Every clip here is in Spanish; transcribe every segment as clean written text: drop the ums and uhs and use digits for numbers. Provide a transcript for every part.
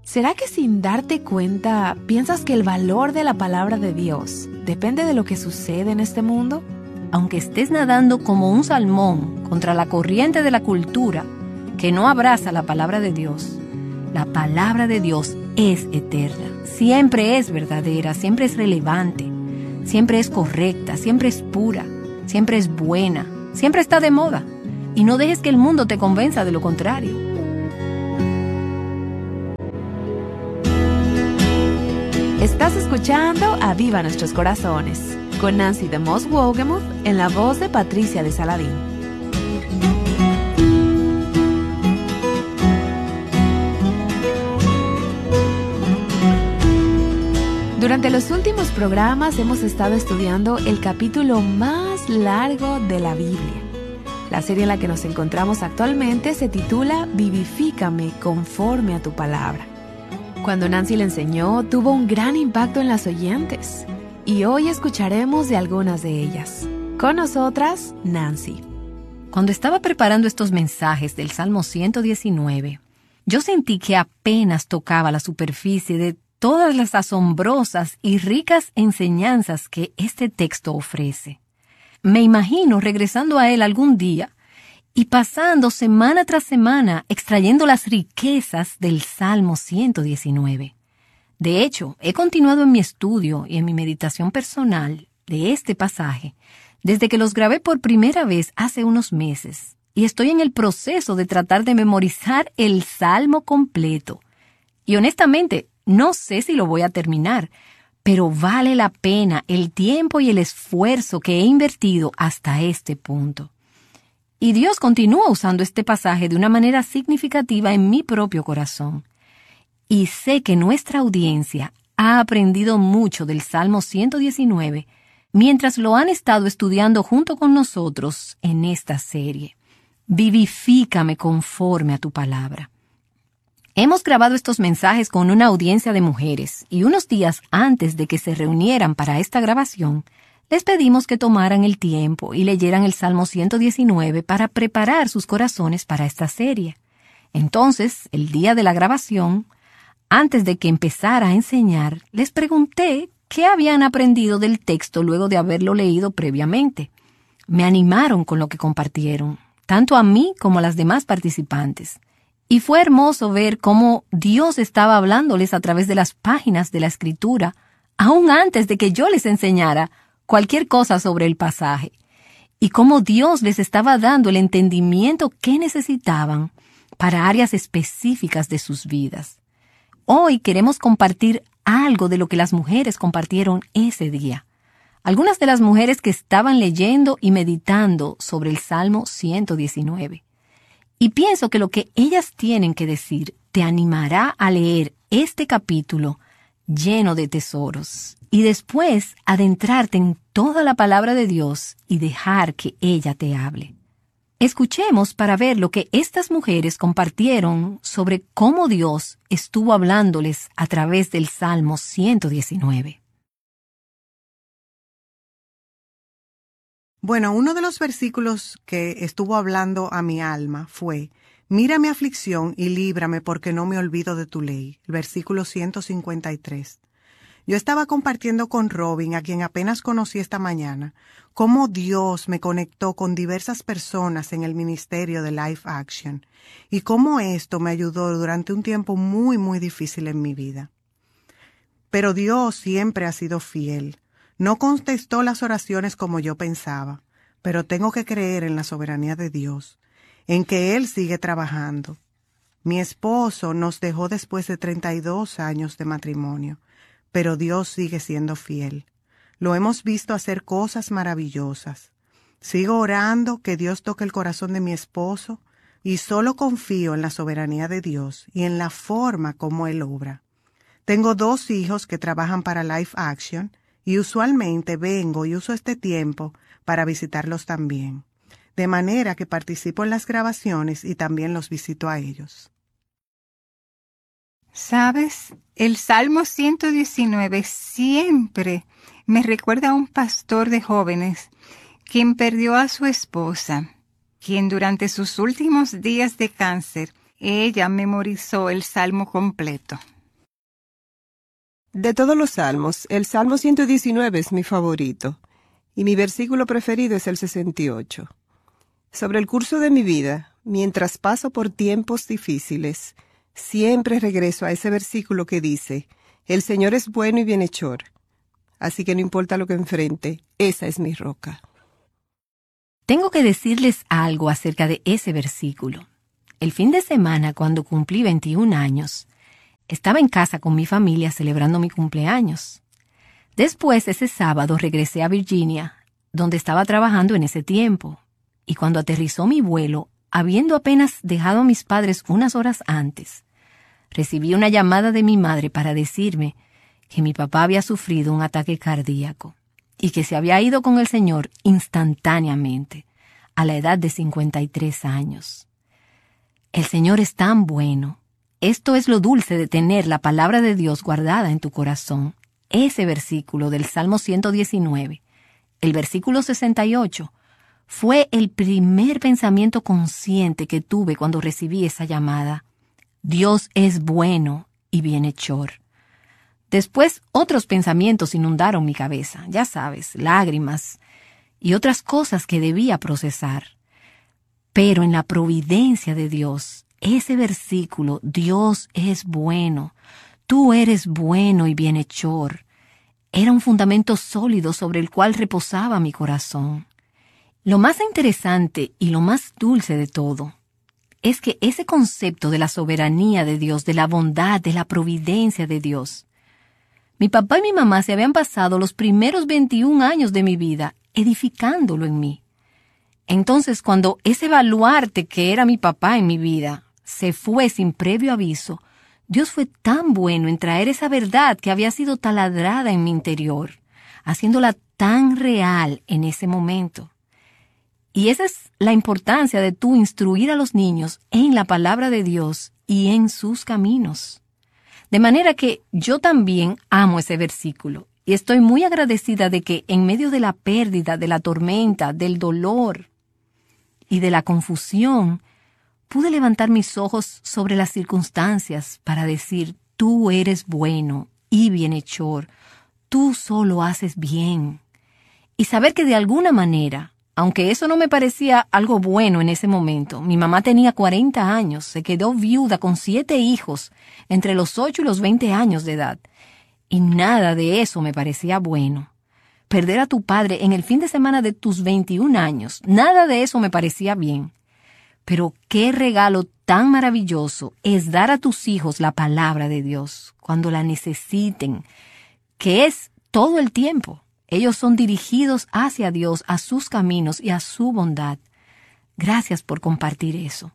¿Será que sin darte cuenta piensas que el valor de la palabra de Dios depende de lo que sucede en este mundo? Aunque estés nadando como un salmón contra la corriente de la cultura que no abraza la palabra de Dios, la palabra de Dios es eterna, siempre es verdadera, siempre es relevante, siempre es correcta, siempre es pura, siempre es buena, siempre está de moda. Y no dejes que el mundo te convenza de lo contrario. Estás escuchando Aviva Nuestros Corazones, con Nancy DeMoss Wogemuth en la voz de Patricia de Saladín. Durante los últimos programas hemos estado estudiando el capítulo más largo de la Biblia. La serie en la que nos encontramos actualmente se titula Vivifícame conforme a tu palabra. Cuando Nancy le enseñó, tuvo un gran impacto en las oyentes. Y hoy escucharemos de algunas de ellas. Con nosotras, Nancy. Cuando estaba preparando estos mensajes del Salmo 119, yo sentí que apenas tocaba la superficie de todas las asombrosas y ricas enseñanzas que este texto ofrece. Me imagino regresando a él algún día y pasando semana tras semana extrayendo las riquezas del Salmo 119. De hecho, he continuado en mi estudio y en mi meditación personal de este pasaje desde que los grabé por primera vez hace unos meses, y estoy en el proceso de tratar de memorizar el Salmo completo. Y honestamente, no sé si lo voy a terminar, pero vale la pena el tiempo y el esfuerzo que he invertido hasta este punto. Y Dios continúa usando este pasaje de una manera significativa en mi propio corazón. Y sé que nuestra audiencia ha aprendido mucho del Salmo 119 mientras lo han estado estudiando junto con nosotros en esta serie. Vivifícame conforme a tu palabra. Hemos grabado estos mensajes con una audiencia de mujeres y unos días antes de que se reunieran para esta grabación, les pedimos que tomaran el tiempo y leyeran el Salmo 119 para preparar sus corazones para esta serie. Entonces, el día de la grabación, antes de que empezara a enseñar, les pregunté qué habían aprendido del texto luego de haberlo leído previamente. Me animaron con lo que compartieron, tanto a mí como a las demás participantes. Y fue hermoso ver cómo Dios estaba hablándoles a través de las páginas de la Escritura, aún antes de que yo les enseñara cualquier cosa sobre el pasaje, y cómo Dios les estaba dando el entendimiento que necesitaban para áreas específicas de sus vidas. Hoy queremos compartir algo de lo que las mujeres compartieron ese día. Algunas de las mujeres que estaban leyendo y meditando sobre el Salmo 119. Y pienso que lo que ellas tienen que decir te animará a leer este capítulo lleno de tesoros y después adentrarte en toda la palabra de Dios y dejar que ella te hable. Escuchemos para ver lo que estas mujeres compartieron sobre cómo Dios estuvo hablándoles a través del Salmo 119. Bueno, uno de los versículos que estuvo hablando a mi alma fue: mira mi aflicción y líbrame porque no me olvido de tu ley. El versículo 153. Yo estaba compartiendo con Robin, a quien apenas conocí esta mañana, cómo Dios me conectó con diversas personas en el ministerio de Life Action y cómo esto me ayudó durante un tiempo muy, muy difícil en mi vida. Pero Dios siempre ha sido fiel. No contestó las oraciones como yo pensaba, pero tengo que creer en la soberanía de Dios, en que Él sigue trabajando. Mi esposo nos dejó después de 32 años de matrimonio, pero Dios sigue siendo fiel. Lo hemos visto hacer cosas maravillosas. Sigo orando que Dios toque el corazón de mi esposo y solo confío en la soberanía de Dios y en la forma como Él obra. Tengo 2 hijos que trabajan para Life Action y usualmente vengo y uso este tiempo para visitarlos también, de manera que participo en las grabaciones y también los visito a ellos. ¿Sabes? El Salmo 119 siempre me recuerda a un pastor de jóvenes quien perdió a su esposa, quien durante sus últimos días de cáncer, ella memorizó el Salmo completo. De todos los salmos, el Salmo 119 es mi favorito, y mi versículo preferido es el 68. Sobre el curso de mi vida, mientras paso por tiempos difíciles, siempre regreso a ese versículo que dice, el Señor es bueno y bienhechor, así que no importa lo que enfrente, esa es mi roca. Tengo que decirles algo acerca de ese versículo. El fin de semana, cuando cumplí 21 años, estaba en casa con mi familia celebrando mi cumpleaños. Después, ese sábado, regresé a Virginia, donde estaba trabajando en ese tiempo. Y cuando aterrizó mi vuelo, habiendo apenas dejado a mis padres unas horas antes, recibí una llamada de mi madre para decirme que mi papá había sufrido un ataque cardíaco y que se había ido con el Señor instantáneamente, a la edad de 53 años. El Señor es tan bueno. Esto es lo dulce de tener la palabra de Dios guardada en tu corazón. Ese versículo del Salmo 119, el versículo 68, fue el primer pensamiento consciente que tuve cuando recibí esa llamada. Dios es bueno y bienhechor. Después otros pensamientos inundaron mi cabeza, ya sabes, lágrimas y otras cosas que debía procesar. Pero en la providencia de Dios, ese versículo, Dios es bueno, tú eres bueno y bienhechor, era un fundamento sólido sobre el cual reposaba mi corazón. Lo más interesante y lo más dulce de todo es que ese concepto de la soberanía de Dios, de la bondad, de la providencia de Dios, mi papá y mi mamá se habían pasado los primeros 21 años de mi vida edificándolo en mí. Entonces, cuando ese baluarte que era mi papá en mi vida se fue sin previo aviso, Dios fue tan bueno en traer esa verdad que había sido taladrada en mi interior, haciéndola tan real en ese momento. Y esa es la importancia de tú instruir a los niños en la palabra de Dios y en sus caminos. De manera que yo también amo ese versículo y estoy muy agradecida de que en medio de la pérdida, de la tormenta, del dolor y de la confusión, pude levantar mis ojos sobre las circunstancias para decir, tú eres bueno y bienhechor, tú solo haces bien. Y saber que de alguna manera, aunque eso no me parecía algo bueno en ese momento, mi mamá tenía 40 años, se quedó viuda con 7 hijos entre los 8 y los 20 años de edad, y nada de eso me parecía bueno. Perder a tu padre en el fin de semana de tus 21 años, nada de eso me parecía bien. Pero qué regalo tan maravilloso es dar a tus hijos la palabra de Dios cuando la necesiten, que es todo el tiempo. Ellos son dirigidos hacia Dios, a sus caminos y a su bondad. Gracias por compartir eso.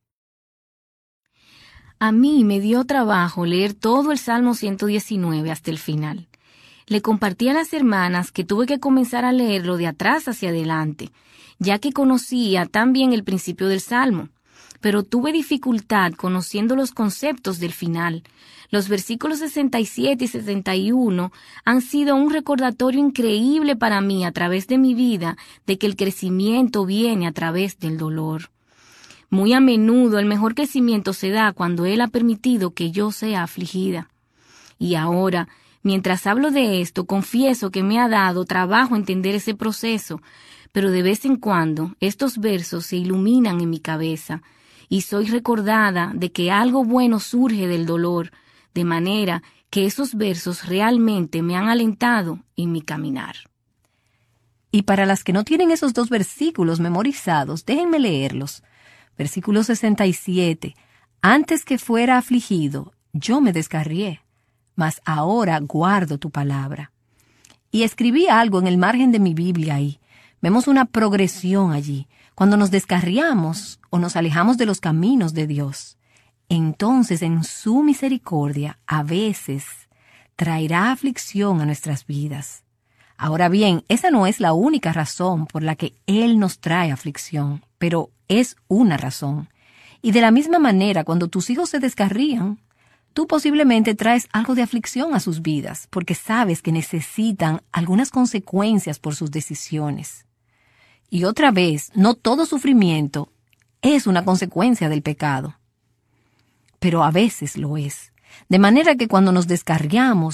A mí me dio trabajo leer todo el Salmo 119 hasta el final. Le compartí a las hermanas que tuve que comenzar a leerlo de atrás hacia adelante, ya que conocía tan bien el principio del Salmo, pero tuve dificultad conociendo los conceptos del final. Los versículos 67 y 71 han sido un recordatorio increíble para mí a través de mi vida de que el crecimiento viene a través del dolor. Muy a menudo el mejor crecimiento se da cuando Él ha permitido que yo sea afligida. Y ahora, mientras hablo de esto, confieso que me ha dado trabajo entender ese proceso, pero de vez en cuando estos versos se iluminan en mi cabeza y soy recordada de que algo bueno surge del dolor, de manera que esos versos realmente me han alentado en mi caminar. Y para las que no tienen esos 2 versículos memorizados, déjenme leerlos. Versículo 67. Antes que fuera afligido, yo me descarrié, mas ahora guardo tu palabra. Y escribí algo en el margen de mi Biblia ahí. Vemos una progresión allí. Cuando nos descarriamos o nos alejamos de los caminos de Dios, entonces en su misericordia a veces traerá aflicción a nuestras vidas. Ahora bien, esa no es la única razón por la que Él nos trae aflicción, pero es una razón. Y de la misma manera, cuando tus hijos se descarrían, tú posiblemente traes algo de aflicción a sus vidas, porque sabes que necesitan algunas consecuencias por sus decisiones. Y otra vez, no todo sufrimiento es una consecuencia del pecado, pero a veces lo es. De manera que cuando nos descarriamos,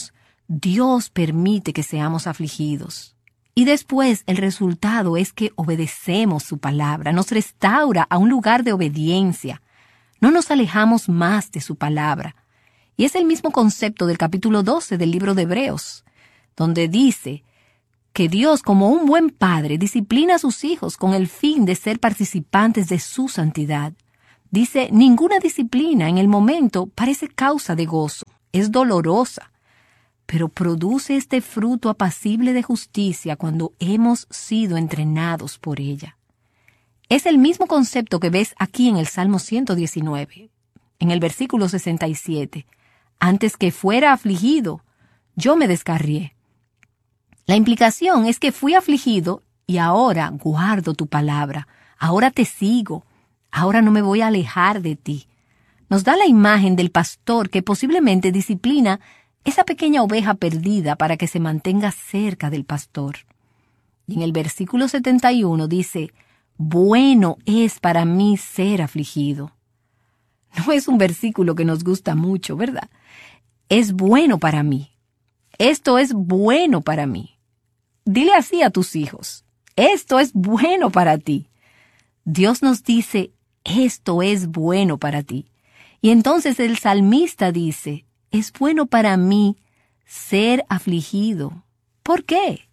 Dios permite que seamos afligidos. Y después el resultado es que obedecemos su palabra, nos restaura a un lugar de obediencia. No nos alejamos más de su palabra. Y es el mismo concepto del capítulo 12 del libro de Hebreos, donde dice que Dios, como un buen padre, disciplina a sus hijos con el fin de ser participantes de su santidad. Dice, ninguna disciplina en el momento parece causa de gozo, es dolorosa, pero produce este fruto apacible de justicia cuando hemos sido entrenados por ella. Es el mismo concepto que ves aquí en el Salmo 119, en el versículo 67. Antes que fuera afligido, yo me descarrié. La implicación es que fui afligido y ahora guardo tu palabra, ahora te sigo, ahora no me voy a alejar de ti. Nos da la imagen del pastor que posiblemente disciplina esa pequeña oveja perdida para que se mantenga cerca del pastor. Y en el versículo 71 dice, bueno es para mí ser afligido. No es un versículo que nos gusta mucho, ¿verdad? Es bueno para mí. Esto es bueno para mí. Dile así a tus hijos. Esto es bueno para ti. Dios nos dice, esto es bueno para ti. Y entonces el salmista dice, es bueno para mí ser afligido. ¿Por qué?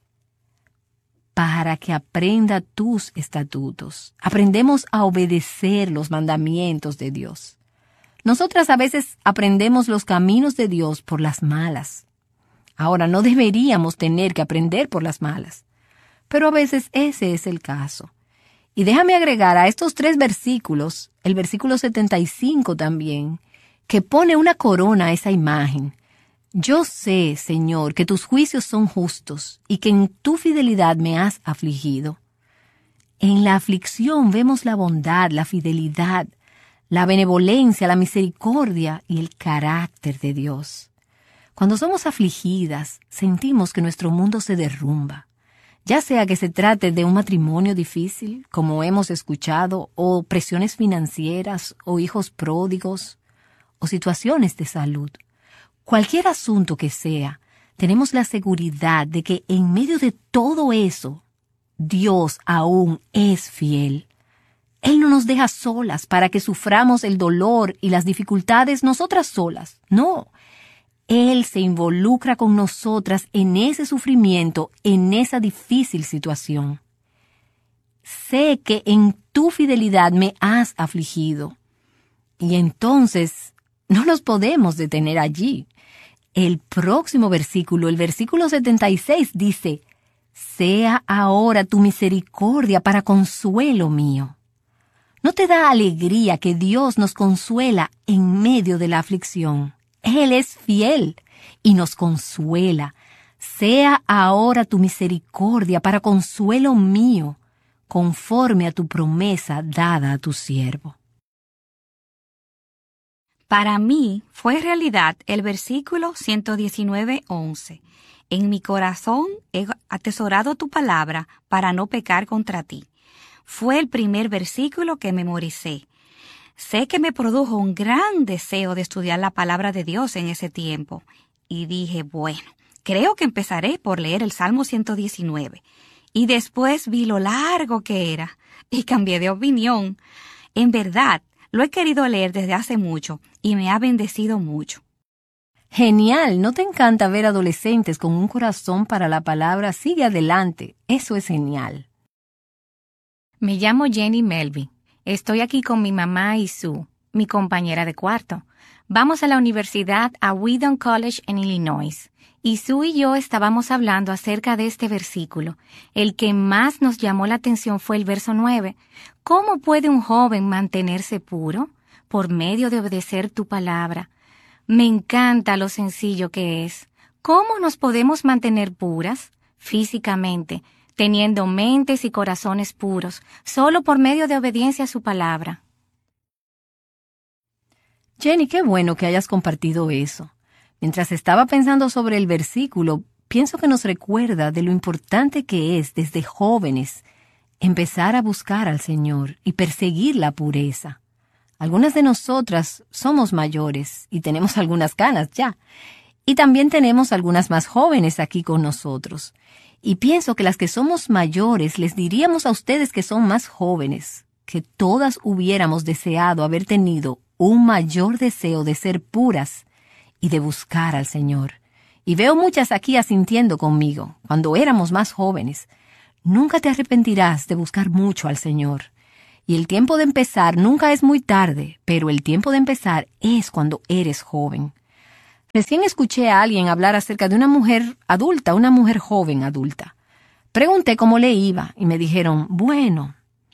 Para que aprenda tus estatutos. Aprendemos a obedecer los mandamientos de Dios. Nosotras a veces aprendemos los caminos de Dios por las malas. Ahora, no deberíamos tener que aprender por las malas, pero a veces ese es el caso. Y déjame agregar a estos 3 versículos, el versículo 75 también, que pone una corona a esa imagen. Yo sé, Señor, que tus juicios son justos y que en tu fidelidad me has afligido. En la aflicción vemos la bondad, la fidelidad, la benevolencia, la misericordia y el carácter de Dios. Cuando somos afligidas, sentimos que nuestro mundo se derrumba, ya sea que se trate de un matrimonio difícil, como hemos escuchado, o presiones financieras, o hijos pródigos, o situaciones de salud. Cualquier asunto que sea, tenemos la seguridad de que en medio de todo eso, Dios aún es fiel. Él no nos deja solas para que suframos el dolor y las dificultades nosotras solas. No. Él se involucra con nosotras en ese sufrimiento, en esa difícil situación. Sé que en tu fidelidad me has afligido. Y entonces no nos podemos detener allí. El próximo versículo, el versículo 76, dice, sea ahora tu misericordia para consuelo mío. ¿No te da alegría que Dios nos consuela en medio de la aflicción? Él es fiel y nos consuela. Sea ahora tu misericordia para consuelo mío, conforme a tu promesa dada a tu siervo. Para mí fue realidad el versículo 119:11. En mi corazón he atesorado tu palabra para no pecar contra ti. Fue el primer versículo que memoricé. Sé que me produjo un gran deseo de estudiar la palabra de Dios en ese tiempo. Y dije, bueno, creo que empezaré por leer el Salmo 119. Y después vi lo largo que era y cambié de opinión. En verdad, lo he querido leer desde hace mucho y me ha bendecido mucho. Genial, ¿no te encanta ver adolescentes con un corazón para la palabra? Sigue adelante, eso es genial. Me llamo Jenny Melby. Estoy aquí con mi mamá y Sue, mi compañera de cuarto. Vamos a la universidad a Wheaton College en Illinois. Y Sue y yo estábamos hablando acerca de este versículo. El que más nos llamó la atención fue el verso 9. ¿Cómo puede un joven mantenerse puro? Por medio de obedecer tu palabra. Me encanta lo sencillo que es. ¿Cómo nos podemos mantener puras? Físicamente, teniendo mentes y corazones puros, solo por medio de obediencia a su palabra. Jenny, qué bueno que hayas compartido eso. Mientras estaba pensando sobre el versículo, pienso que nos recuerda de lo importante que es desde jóvenes empezar a buscar al Señor y perseguir la pureza. Algunas de nosotras somos mayores y tenemos algunas canas ya. Y también tenemos algunas más jóvenes aquí con nosotros. Y pienso que las que somos mayores les diríamos a ustedes que son más jóvenes, que todas hubiéramos deseado haber tenido un mayor deseo de ser puras y de buscar al Señor. Y veo muchas aquí asintiendo conmigo, cuando éramos más jóvenes. Nunca te arrepentirás de buscar mucho al Señor. Y el tiempo de empezar nunca es muy tarde, pero el tiempo de empezar es cuando eres joven. Recién escuché a alguien hablar acerca de una mujer adulta, una mujer joven adulta. Pregunté cómo le iba y me dijeron, bueno,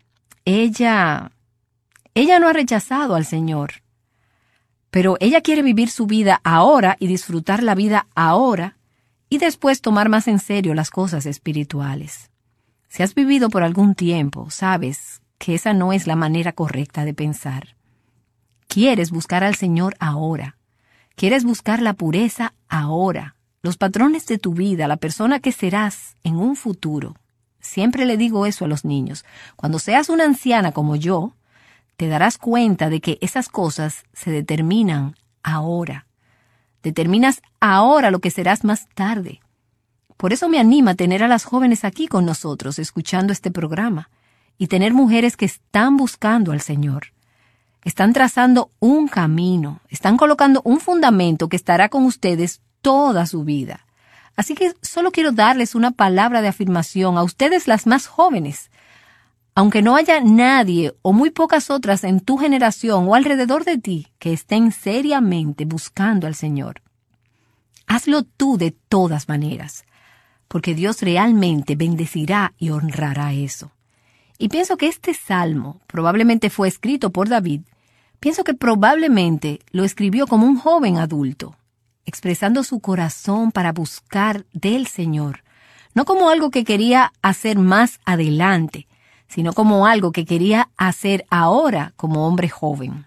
ella no ha rechazado al Señor, pero ella quiere vivir su vida ahora y disfrutar la vida ahora y después tomar más en serio las cosas espirituales. Si has vivido por algún tiempo, sabes que esa no es la manera correcta de pensar. Quieres buscar al Señor ahora. Quieres buscar la pureza ahora, los patrones de tu vida, la persona que serás en un futuro. Siempre le digo eso a los niños. Cuando seas una anciana como yo, te darás cuenta de que esas cosas se determinan ahora. Determinas ahora lo que serás más tarde. Por eso me anima tener a las jóvenes aquí con nosotros, escuchando este programa, y tener mujeres que están buscando al Señor. Están trazando un camino, están colocando un fundamento que estará con ustedes toda su vida. Así que solo quiero darles una palabra de afirmación a ustedes las más jóvenes. Aunque no haya nadie o muy pocas otras en tu generación o alrededor de ti que estén seriamente buscando al Señor, hazlo tú de todas maneras, porque Dios realmente bendecirá y honrará eso. Y pienso que este salmo probablemente fue escrito por David. Pienso que probablemente lo escribió como un joven adulto, expresando su corazón para buscar del Señor, no como algo que quería hacer más adelante, sino como algo que quería hacer ahora como hombre joven.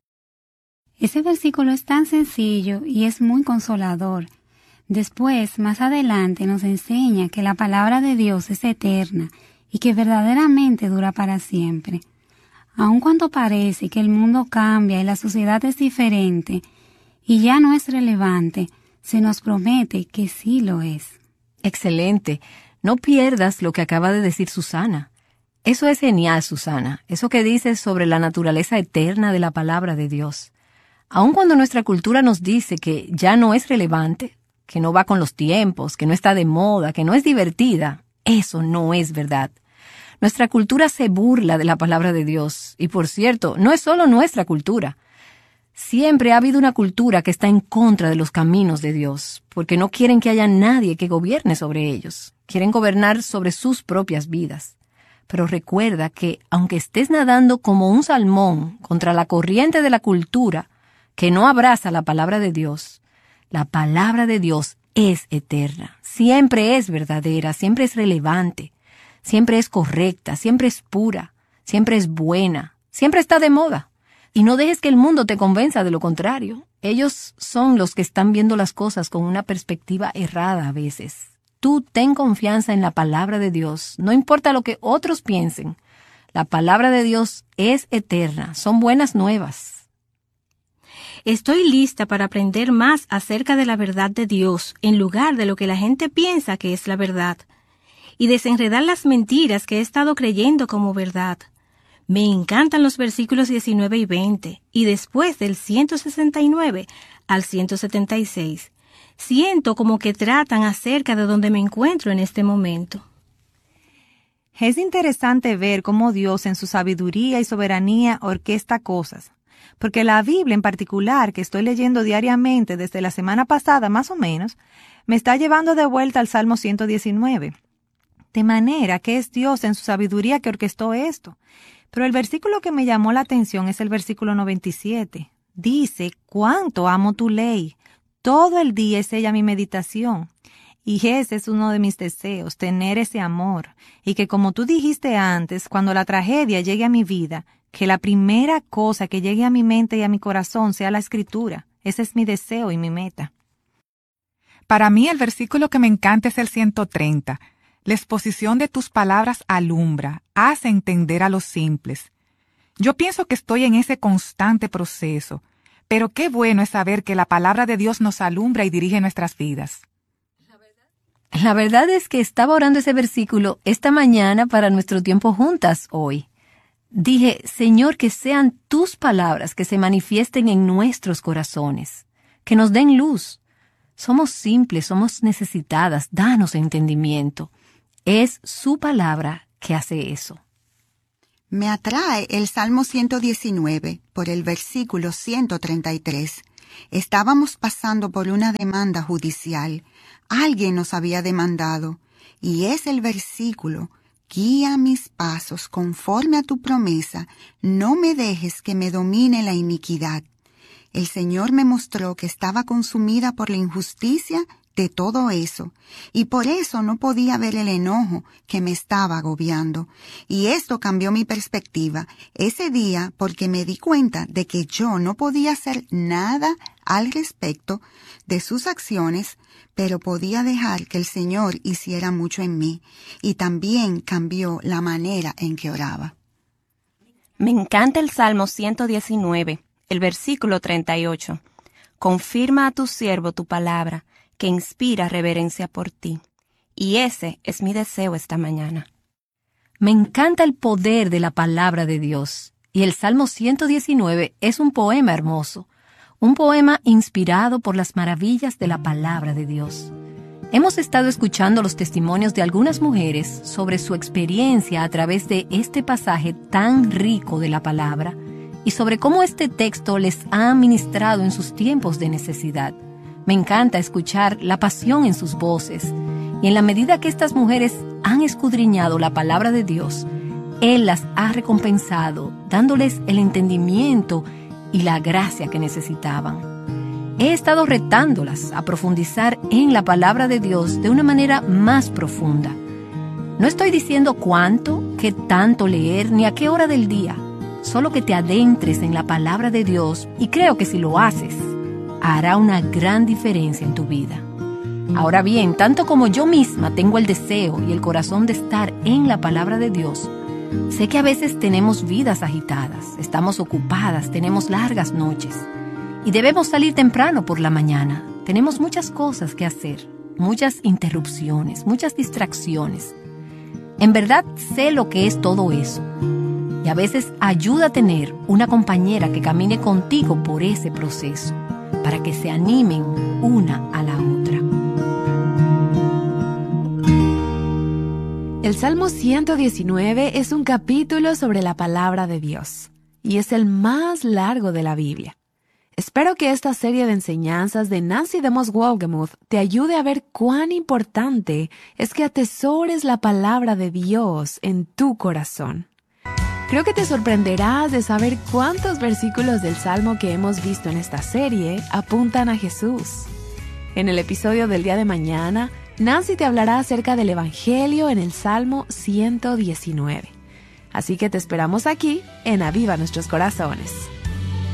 Ese versículo es tan sencillo y es muy consolador. Después, más adelante, nos enseña que la palabra de Dios es eterna y que verdaderamente dura para siempre. Aun cuando parece que el mundo cambia y la sociedad es diferente y ya no es relevante, se nos promete que sí lo es. Excelente. No pierdas lo que acaba de decir Susana. Eso es genial, Susana. Eso que dices sobre la naturaleza eterna de la palabra de Dios. Aun cuando nuestra cultura nos dice que ya no es relevante, que no va con los tiempos, que no está de moda, que no es divertida, eso no es verdad. Nuestra cultura se burla de la palabra de Dios. Y por cierto, no es solo nuestra cultura. Siempre ha habido una cultura que está en contra de los caminos de Dios, porque no quieren que haya nadie que gobierne sobre ellos. Quieren gobernar sobre sus propias vidas. Pero recuerda que, aunque estés nadando como un salmón contra la corriente de la cultura que no abraza la palabra de Dios, la palabra de Dios es eterna. Siempre es verdadera, siempre es relevante. Siempre es correcta, siempre es pura, siempre es buena, siempre está de moda. Y no dejes que el mundo te convenza de lo contrario. Ellos son los que están viendo las cosas con una perspectiva errada a veces. Tú ten confianza en la palabra de Dios, no importa lo que otros piensen. La palabra de Dios es eterna, son buenas nuevas. Estoy lista para aprender más acerca de la verdad de Dios, en lugar de lo que la gente piensa que es la verdad, y desenredar las mentiras que he estado creyendo como verdad. Me encantan los versículos 19 y 20, y después del 169 al 176. Siento como que tratan acerca de donde me encuentro en este momento. Es interesante ver cómo Dios en su sabiduría y soberanía orquesta cosas, porque la Biblia en particular, que estoy leyendo diariamente desde la semana pasada más o menos, me está llevando de vuelta al Salmo 119. De manera que es Dios en su sabiduría que orquestó esto. Pero el versículo que me llamó la atención es el versículo 97. Dice, «Cuánto amo tu ley. Todo el día es ella mi meditación». Y ese es uno de mis deseos, tener ese amor. Y que como tú dijiste antes, cuando la tragedia llegue a mi vida, que la primera cosa que llegue a mi mente y a mi corazón sea la Escritura. Ese es mi deseo y mi meta. Para mí el versículo que me encanta es el 130. La exposición de tus palabras alumbra, hace entender a los simples. Yo pienso que estoy en ese constante proceso, Pero qué bueno es saber que la palabra de Dios nos alumbra y dirige nuestras vidas. La verdad es que estaba orando ese versículo esta mañana para nuestro tiempo juntas hoy. Dije, Señor, que sean tus palabras que se manifiesten en nuestros corazones, que nos den luz. Somos simples, somos necesitadas, danos entendimiento. Es su palabra que hace eso. Me atrae el Salmo 119 por el versículo 133. Estábamos pasando por una demanda judicial. Alguien nos había demandado. Y es el versículo: guía mis pasos conforme a tu promesa, no me dejes que me domine la iniquidad. El Señor me mostró que estaba consumida por la injusticia de todo eso, y por eso no podía ver el enojo que me estaba agobiando. Y esto cambió mi perspectiva ese día, porque me di cuenta de que yo no podía hacer nada al respecto de sus acciones, pero podía dejar que el Señor hiciera mucho en mí, y también cambió la manera en que oraba. Me encanta el Salmo 119, el versículo 38. Confirma a tu siervo tu palabra, que inspira reverencia por ti. Y ese es mi deseo esta mañana. Me encanta el poder de la palabra de Dios. Y el Salmo 119 es un poema hermoso. Un poema inspirado por las maravillas de la palabra de Dios. Hemos estado escuchando los testimonios de algunas mujeres sobre su experiencia a través de este pasaje tan rico de la palabra y sobre cómo este texto les ha ministrado en sus tiempos de necesidad. Me encanta escuchar la pasión en sus voces, y en la medida que estas mujeres han escudriñado la palabra de Dios, Él las ha recompensado, dándoles el entendimiento y la gracia que necesitaban. He estado retándolas a profundizar en la palabra de Dios de una manera más profunda. No estoy diciendo cuánto, qué tanto leer, ni a qué hora del día, solo que te adentres en la palabra de Dios, y creo que si lo haces, hará una gran diferencia en tu vida. Ahora bien, tanto como yo misma tengo el deseo y el corazón de estar en la palabra de Dios, sé que a veces tenemos vidas agitadas, estamos ocupadas, tenemos largas noches y debemos salir temprano por la mañana. Tenemos muchas cosas que hacer, muchas interrupciones, muchas distracciones. En verdad sé lo que es todo eso, y a veces ayuda a tener una compañera que camine contigo por ese proceso, para que se animen una a la otra. El Salmo 119 es un capítulo sobre la palabra de Dios, y es el más largo de la Biblia. Espero que esta serie de enseñanzas de Nancy DeMoss Wolgemuth te ayude a ver cuán importante es que atesores la palabra de Dios en tu corazón. Creo que te sorprenderás de saber cuántos versículos del Salmo que hemos visto en esta serie apuntan a Jesús. En el episodio del día de mañana, Nancy te hablará acerca del Evangelio en el Salmo 119. Así que te esperamos aquí en Aviva Nuestros Corazones.